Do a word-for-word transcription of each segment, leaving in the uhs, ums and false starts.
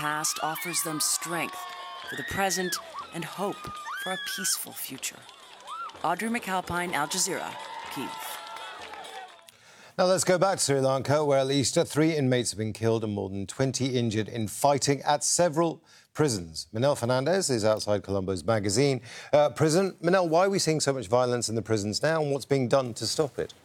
past offers them strength for the present and hope for a peaceful future. Audrey McAlpine, Al Jazeera, Kyiv. Now let's go back to Sri Lanka, where at least three inmates have been killed and more than twenty injured in fighting at several prisons. Manel Fernandez is outside Colombo's Magazine uh, prison. Manel, why are we seeing so much violence in the prisons now, and what's being done to stop it?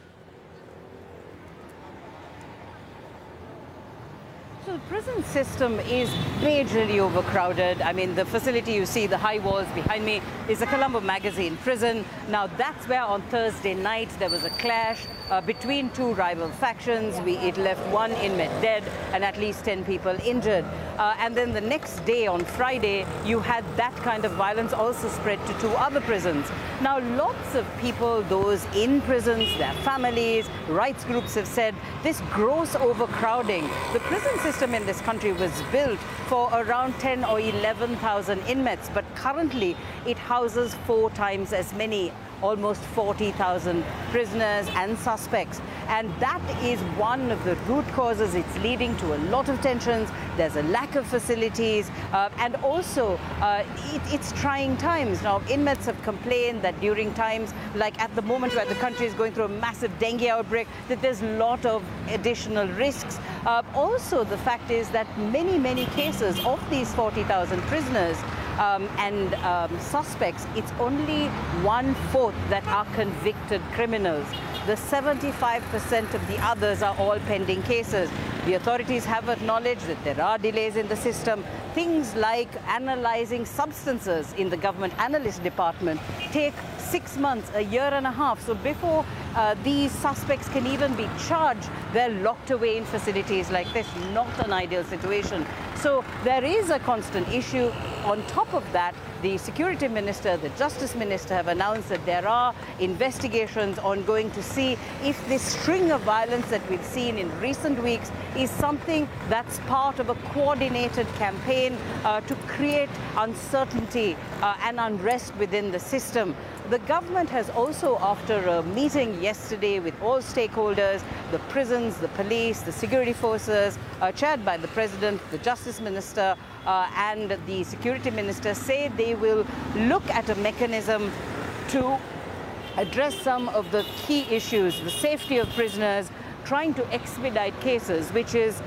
So the prison system is majorly overcrowded. I mean, the facility you see, the high walls behind me, is the Colombo Magazine prison. Now, that's where on Thursday night there was a clash uh, between two rival factions. We, it left one inmate dead and at least ten people injured. Uh, and then the next day, on Friday, you had that kind of violence also spread to two other prisons. Now, lots of people, those in prisons, their families, rights groups have said this gross overcrowding. The prison system in this country was built for around ten or eleven thousand inmates, but currently it houses four times as many, almost forty thousand prisoners and suspects. And that is one of the root causes. It's leading to a lot of tensions. There's a lack of facilities. Uh, and also, uh, it, it's trying times. Now, inmates have complained that during times, like at the moment where the country is going through a massive dengue outbreak, that there's a lot of additional risks. Uh, also, the fact is that many, many cases of these forty thousand prisoners Um, and um, suspects, it's only one-fourth that are convicted criminals. The seventy-five percent of the others are all pending cases. The authorities have acknowledged that there are delays in the system. Things like analyzing substances in the government analyst department take six months, a year and a half. So before uh, these suspects can even be charged, they're locked away in facilities like this. Not an ideal situation. So there is a constant issue. On top of that, the security minister, the justice minister have announced that there are investigations ongoing to see if this string of violence that we've seen in recent weeks is something that's part of a coordinated campaign uh, to create uncertainty uh, and unrest within the system. The government has also, after a meeting yesterday with all stakeholders, the prisons, the police, the security forces, uh, chaired by the president, the justice minister, uh, and the security minister, say they will look at a mechanism to address some of the key issues, the safety of prisoners, trying to expedite cases, which is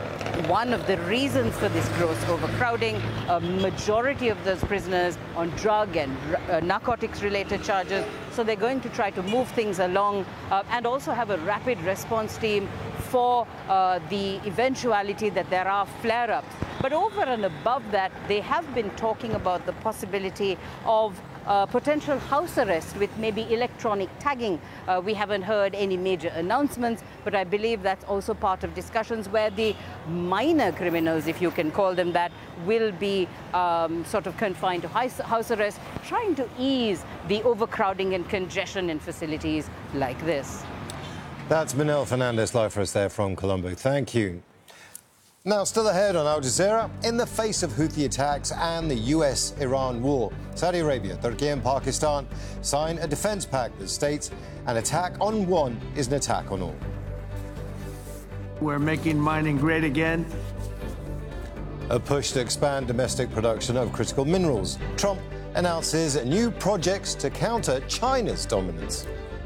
one of the reasons for this gross overcrowding. A majority of those prisoners on drug and uh, narcotics-related charges. So they're going to try to move things along uh, and also have a rapid response team for uh, the eventuality that there are flare-ups. But over and above that, they have been talking about the possibility of Uh, potential house arrest with maybe electronic tagging. Uh, we haven't heard any major announcements, but I believe that's also part of discussions where the minor criminals, if you can call them that, will be um, sort of confined to house arrest, trying to ease the overcrowding and congestion in facilities like this. That's Manel Fernandez live for us there from Colombo. Thank you. Now, still ahead on Al Jazeera, in the face of Houthi attacks and the U S Iran war, Saudi Arabia, Turkey and Pakistan sign a defense pact that states an attack on one is an attack on all. We're making mining great again. A push to expand domestic production of critical minerals. Trump announces new projects to counter China's dominance.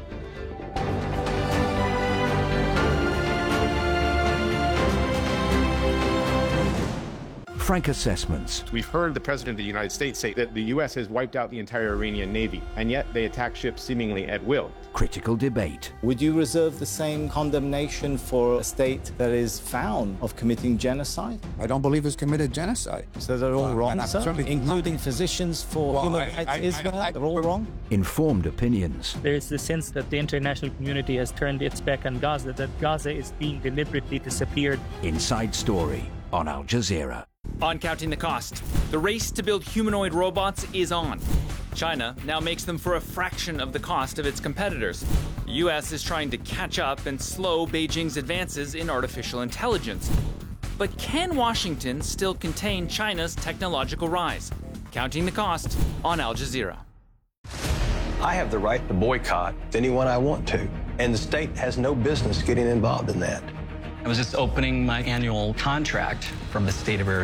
Frank Assessments. We've heard the President of the United States say that the U S has wiped out the entire Iranian Navy, and yet they attack ships seemingly at will. Critical debate. Would you reserve the same condemnation for a state that is found of committing genocide? I don't believe it's committed genocide. So they're all uh, wrong, sir? Certainly including physicians for well, human rights I, I, Israel? I, I, they're all wrong? Informed opinions. There is the sense that the international community has turned its back on Gaza, that Gaza is being deliberately disappeared. Inside Story on Al Jazeera. On Counting the Cost, the race to build humanoid robots is on. China now makes them for a fraction of the cost of its competitors. The U S is trying to catch up and slow Beijing's advances in artificial intelligence. But can Washington still contain China's technological rise? Counting the Cost on Al Jazeera. I have the right to boycott anyone I want to, and the state has no business getting involved in that. I was just opening my annual contract from the state of Arizona.